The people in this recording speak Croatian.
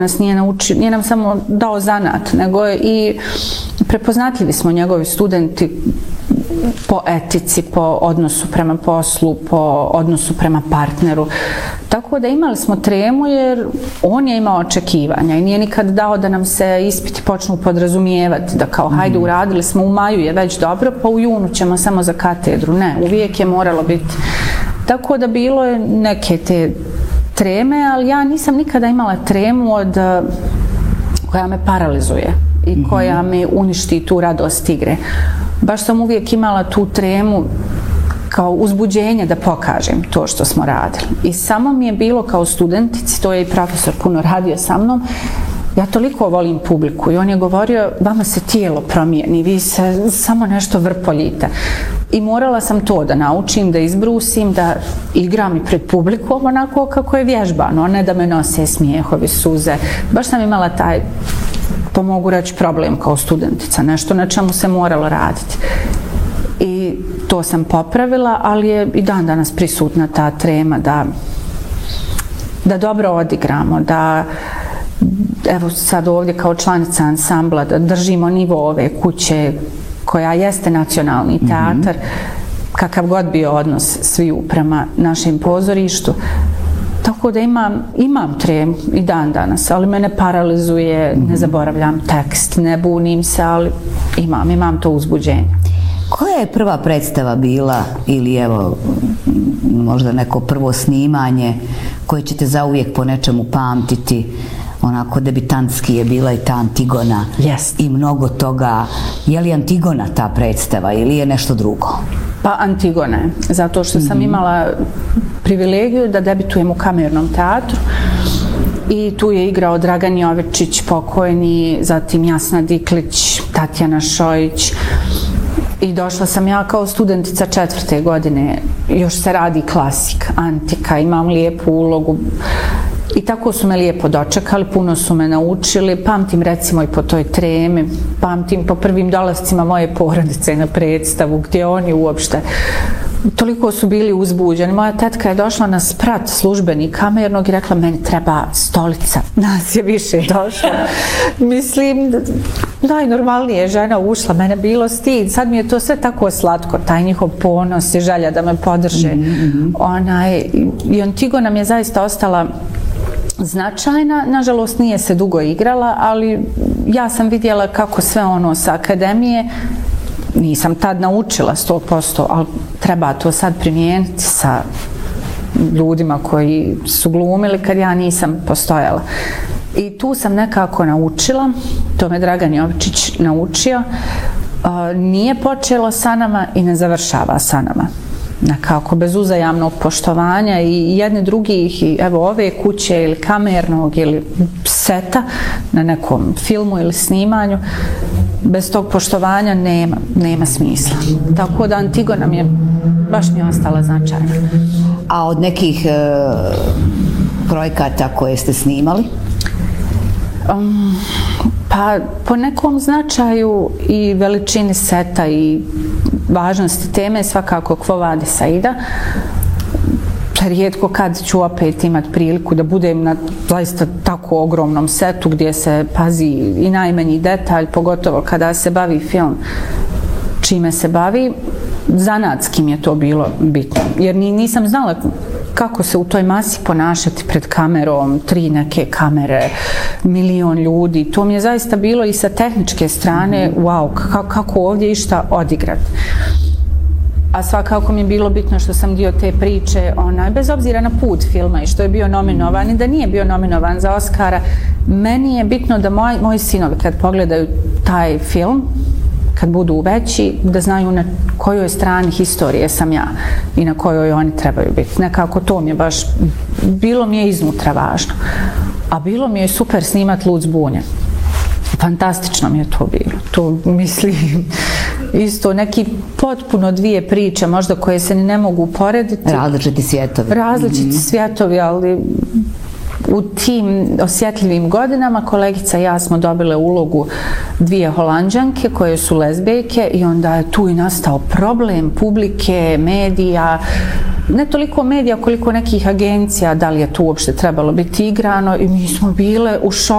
Nas nije nam samo dao zanat, nego i prepoznatljivi smo njegovi studenti po etici, po odnosu prema poslu, po odnosu prema partneru. Tako da imali smo tremu jer on je imao očekivanja i nije nikad dao da nam se ispiti počnu podrazumijevati, da kao hajde uradili smo u maju je već dobro, pa u junu ćemo samo za katedru. Ne, uvijek je moralo biti. Tako da bilo je neke te treme, ali ja nisam nikada imala tremu koja me paralizuje i koja me uništi tu radost igre. Baš sam uvijek imala tu tremu kao uzbuđenje da pokažem to što smo radili. I samo mi je bilo kao studentici, to je i profesor puno radio sa mnom, ja toliko volim publiku i on je govorio, vama se tijelo promijeni, vi se samo nešto vrpoljite. I morala sam to da naučim, da izbrusim, da igram i pred publikom onako kako je vježbano, ne da me nose smijehovi, suze. Baš sam imala taj, to mogu reći, problem kao studentica, nešto na čemu se moralo raditi. I to sam popravila, ali je i dan danas prisutna ta trema da dobro odigramo, da evo sad ovdje kao članica ansambla da držimo nivo ove kuće koja jeste nacionalni teatar, kakav god bio odnos sviju prema našem pozorištu. Tako da imam tremu i dan danas, ali mene paralizuje, ne zaboravljam tekst, ne bunim se, ali imam to uzbuđenje. Koja je prva predstava bila ili evo možda neko prvo snimanje koje ćete zauvijek po nečemu pamtiti? Onako debitantski je bila i ta Antigona i mnogo toga. Je li Antigona ta predstava ili je nešto drugo? Pa Antigona je, zato što sam imala privilegiju da debitujem u Kamernom teatru i tu je igrao Dragan Jovičić, pokojni, zatim Jasna Diklić, Tatjana Šojić. I došla sam ja kao studentica 4. godine, još se radi klasik, antika, imam lijepu ulogu. I tako su me lijepo dočekali, puno su me naučili, pamtim recimo i po toj tremi, pamtim po prvim dolascima moje porodice na predstavu, gdje oni uopšte toliko su bili uzbuđeni. Moja tetka je došla na sprat službeni Kamernog i rekla, meni treba stolica. Nas je više došlo. Mislim, najnormalnije žena ušla, mene bilo stid. Sad mi je to sve tako slatko, taj njihov ponos i želja da me podrže. I Antigona nam je zaista ostala značajna, nažalost nije se dugo igrala, ali ja sam vidjela kako sve ono sa akademije, nisam tad naučila 100%, ali treba to sad primijeniti sa ljudima koji su glumili kad ja nisam postojala. I tu sam nekako naučila, to me Dragan Jovičić naučio, nije počelo sa nama i ne završava sa nama. Nekako bez uzajamnog poštovanja i jedni drugih, i evo ove kuće ili Kamernog ili seta na nekom filmu ili snimanju, bez tog poštovanja nema smisla. Tako da Antigona mi je baš mi ostala značajna. A od nekih projekata koje ste snimali? Pa po nekom značaju i veličini seta i važnosti teme svakako Quo Vadis Aida. Rijetko kad ću opet imati priliku da budem na zaista tako ogromnom setu gdje se pazi i najmanji detalj, pogotovo kada se bavi film čime se bavi. Zanatskim je to bilo bitno, jer nisam znala kako se u toj masi ponašati pred kamerom, 3 neke kamere, milion ljudi. To mi je zaista bilo i sa tehničke strane, wow, kako ovdje išta odigrati. A svakako mi je bilo bitno što sam dio te priče, bez obzira na put filma i što je bio nominovan i da nije bio nominovan za Oscara, meni je bitno da moji sinovi kad pogledaju taj film, kad budu veći, da znaju na kojoj strani historije sam ja i na kojoj oni trebaju biti. Nekako to mi je baš, bilo mi je iznutra važno. A bilo mi je super snimat Lud zbunjen. Fantastično mi je to bilo. To mislim, isto neki potpuno dvije priče, možda koje se ne mogu uporediti. Različiti svijetovi. Različiti svijetovi, ali u tim osjetljivim godinama kolegica i ja smo dobile ulogu 2 Holanđanke koje su lezbijke i onda je tu i nastao problem publike, medija, ne toliko medija koliko nekih agencija, da li je tu uopšte trebalo biti igrano i mi smo bile u šoku.